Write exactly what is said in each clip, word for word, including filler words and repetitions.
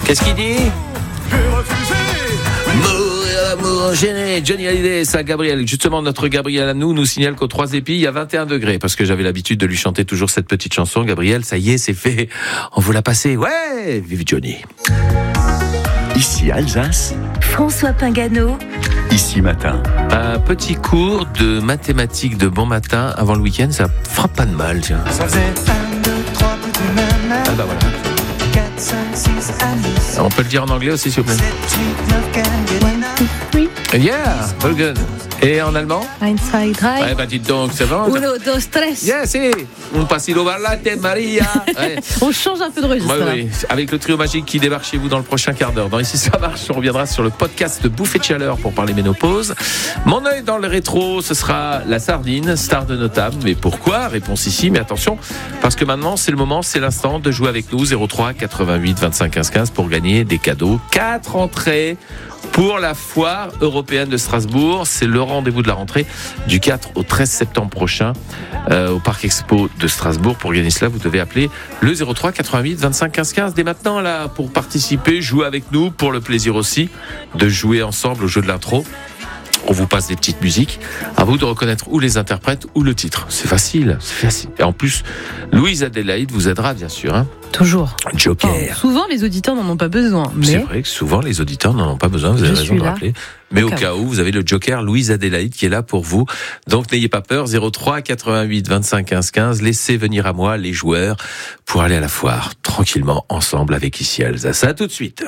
Qu'est-ce qu'il dit? Mourir gêné. Johnny Hallyday, ça, Gabriel. Justement, notre Gabriel à nous nous signale qu'aux Trois Épis, il y a vingt et un degrés. Parce que j'avais l'habitude de lui chanter toujours cette petite chanson. Gabriel, ça y est, c'est fait. On vous l'a passé. Ouais, vive Johnny. Ici Alsace. François Pingano. Ici Matin. Un petit cours de mathématiques de bon matin avant le week-end, ça fera pas de mal, tiens. Ça faisait un, deux, trois, plus du même. Ah bah voilà. quatre, cinq, six, dix. On peut le dire en anglais aussi, s'il vous plaît. sept, huit, neuf, quinze, Yeah, very good. Et en allemand? Eins, zwei, drei. Ouais, bah dites donc, c'est bon. Uno, dos, tres. Yeah, si. Un passillo parlate, Maria. Ouais. On change un peu de registre. Ouais, là. oui, avec le trio magique qui débarque chez vous dans le prochain quart d'heure. Dans Ici ça marche, on reviendra sur le podcast de Bouffée de chaleur pour parler ménopause. Mon œil dans le rétro, ce sera la sardine, star de Notable. Mais pourquoi? Réponse ici, mais attention, parce que maintenant c'est le moment, c'est l'instant de jouer avec nous. zéro trois quatre-vingt-huit vingt-cinq quinze quinze pour gagner des cadeaux. Quatre entrées pour la foire européenne de Strasbourg. C'est le rendez-vous de la rentrée du quatre au treize septembre prochain euh, au Parc Expo de Strasbourg. Pour gagner cela, vous devez appeler le zéro trois quatre-vingt-huit vingt-cinq quinze quinze dès maintenant là pour participer, jouer avec nous, pour le plaisir aussi de jouer ensemble au jeu de l'intro. On vous passe des petites musiques. À vous de reconnaître ou les interprètes ou le titre. C'est facile, c'est facile. Et en plus, Louise Adélaïde vous aidera bien sûr. Hein. Toujours. Joker. Enfin, souvent, les auditeurs n'en ont pas besoin. Mais... C'est vrai que souvent les auditeurs n'en ont pas besoin, vous avez Je raison de suis là. rappeler. Mais Au au cas cas où, vous avez le Joker Louise Adélaïde qui est là pour vous. Donc n'ayez pas peur, zéro trois quatre-vingt-huit vingt-cinq quinze quinze, laissez venir à moi les joueurs pour aller à la foire tranquillement ensemble avec Ici Alsace. À tout de suite.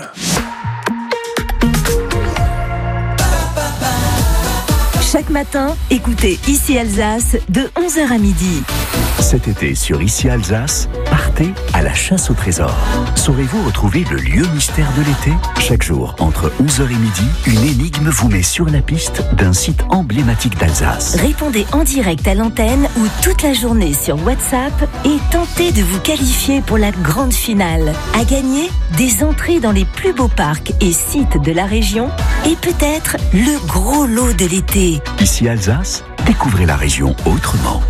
Chaque matin, écoutez Ici Alsace de onze heures à midi. Cet été sur Ici Alsace, partez à la chasse au trésor. Saurez-vous retrouver le lieu mystère de l'été? Chaque jour, entre onze heures et midi, une énigme vous met sur la piste d'un site emblématique d'Alsace. Répondez en direct à l'antenne ou toute la journée sur WhatsApp et tentez de vous qualifier pour la grande finale. À gagner, des entrées dans les plus beaux parcs et sites de la région et peut-être le gros lot de l'été. Ici Alsace, découvrez la région autrement.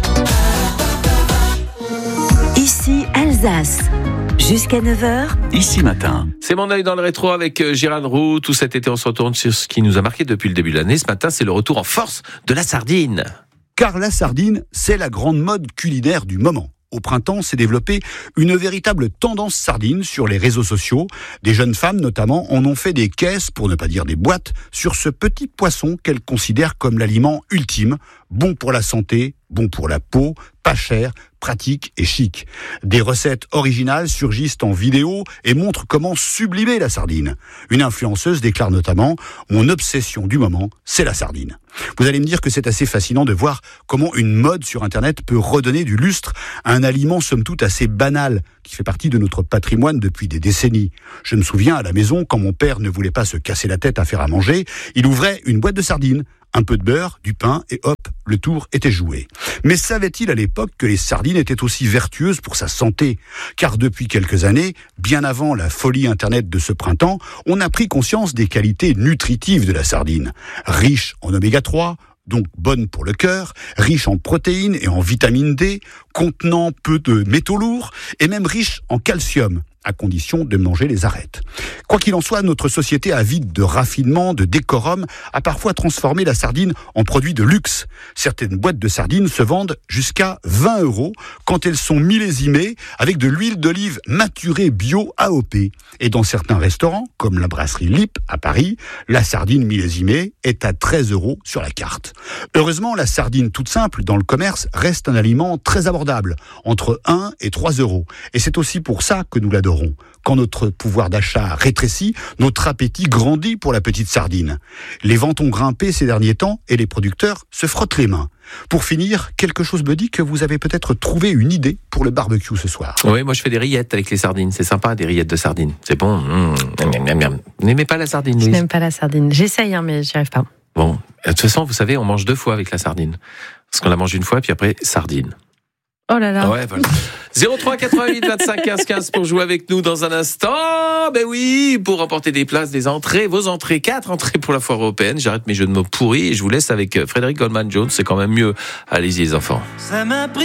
Ici Alsace. Jusqu'à neuf heures. Ici Matin. C'est mon œil dans le rétro avec Gérald Roux. Tout cet été, on se retourne sur ce qui nous a marqué depuis le début de l'année. Ce matin, c'est le retour en force de la sardine. Car la sardine, c'est la grande mode culinaire du moment. Au printemps, s'est développée une véritable tendance sardine sur les réseaux sociaux. Des jeunes femmes, notamment, en ont fait des caisses, pour ne pas dire des boîtes, sur ce petit poisson qu'elles considèrent comme l'aliment ultime, bon pour la santé, bon pour la peau, pas cher, pratique et chic. Des recettes originales surgissent en vidéo et montrent comment sublimer la sardine. Une influenceuse déclare notamment « Mon obsession du moment, c'est la sardine ». Vous allez me dire que c'est assez fascinant de voir comment une mode sur Internet peut redonner du lustre à un aliment somme toute assez banal qui fait partie de notre patrimoine depuis des décennies. Je me souviens à la maison, quand mon père ne voulait pas se casser la tête à faire à manger, il ouvrait une boîte de sardines, un peu de beurre, du pain et hop, le tour était joué. Mais savait-il à l'époque que les sardines étaient aussi vertueuses pour sa santé? Car depuis quelques années, bien avant la folie Internet de ce printemps, on a pris conscience des qualités nutritives de la sardine. Riche en oméga trois, donc bonne pour le cœur, riche en protéines et en vitamine D, contenant peu de métaux lourds et même riche en calcium, à condition de manger les arêtes. Quoi qu'il en soit, notre société avide de raffinement, de décorum, a parfois transformé la sardine en produit de luxe. Certaines boîtes de sardines se vendent jusqu'à vingt euros quand elles sont millésimées avec de l'huile d'olive maturée bio A O P. Et dans certains restaurants, comme la brasserie Lippe à Paris, la sardine millésimée est à treize euros sur la carte. Heureusement, la sardine toute simple dans le commerce reste un aliment très abordable, entre un et trois euros. Et c'est aussi pour ça que nous l'adorons. Quand notre pouvoir d'achat rétrécit, notre appétit grandit pour la petite sardine. Les ventes ont grimpé ces derniers temps et les producteurs se frottent les mains. Pour finir, quelque chose me dit que vous avez peut-être trouvé une idée pour le barbecue ce soir. Oui, moi je fais des rillettes avec les sardines. C'est sympa, des rillettes de sardines. C'est bon. Mmh. Miam, miam, miam. Vous n'aimez pas la sardine, Louise? Je n'aime pas la sardine. J'essaye, hein, mais j'y arrive pas. Bon, de toute façon, vous savez, on mange deux fois avec la sardine. Parce qu'on la mange une fois, puis après, sardine. Oh là là. Ouais, voilà. zéro trois quatre-vingt-huit vingt-cinq quinze quinze pour jouer avec nous dans un instant. Ben oui, pour remporter des places, des entrées, vos entrées, quatre entrées pour la foire européenne. J'arrête mes jeux de mots pourris et je vous laisse avec Frédéric Goldman Jones. C'est quand même mieux. Allez-y les enfants. Ça m'a pris